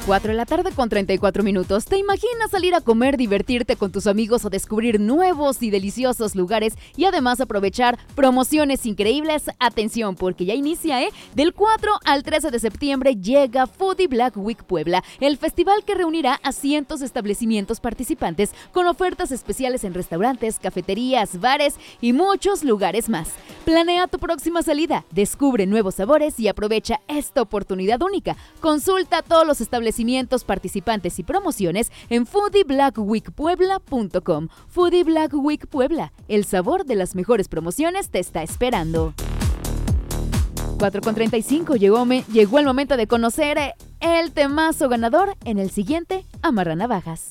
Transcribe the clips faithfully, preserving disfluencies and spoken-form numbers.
cuatro de la tarde con treinta y cuatro minutos. ¿Te imaginas salir a comer, divertirte con tus amigos o descubrir nuevos y deliciosos lugares y además aprovechar promociones increíbles? Atención, porque ya inicia, ¿eh? Del cuatro al trece de septiembre llega Foodie Black Week Puebla, el festival que reunirá a cientos de establecimientos participantes con ofertas especiales en restaurantes, cafeterías, bares y muchos lugares más. Planea tu próxima salida, descubre nuevos sabores y aprovecha esta oportunidad única. Consulta todos los establecimientos participantes y promociones en foodie black week puebla punto com. Foodie Black Week Puebla, el sabor de las mejores promociones te está esperando. cuatro con treinta y cinco, llegó, me, llegó el momento de conocer el temazo ganador en el siguiente Amarranavajas.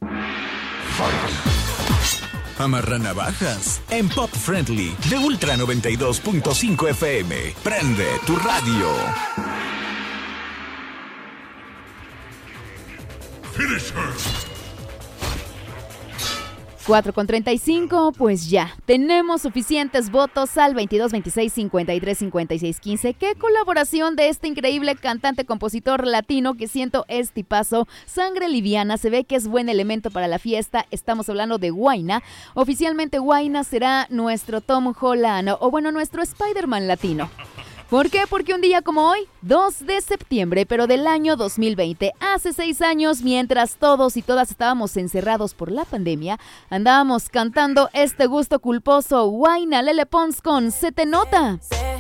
Amarranavajas en Pop Friendly de Ultra noventa y dos punto cinco F M. Prende tu radio. cuatro con treinta y cinco, pues ya, tenemos suficientes votos al veintidós veintiséis cincuenta y tres cincuenta y seis quince. ¿Qué colaboración de este increíble cantante compositor latino que siento es tipazo? Sangre liviana, se ve que es buen elemento para la fiesta. Estamos hablando de Huayna. Oficialmente Huayna será nuestro Tom Holland, o bueno, nuestro Spider-Man latino. ¿Por qué? Porque un día como hoy, dos de septiembre, pero del año dos mil veinte, hace seis años, mientras todos y todas estábamos encerrados por la pandemia, andábamos cantando este gusto culposo, Huayna Lele Pons con Se Te Nota.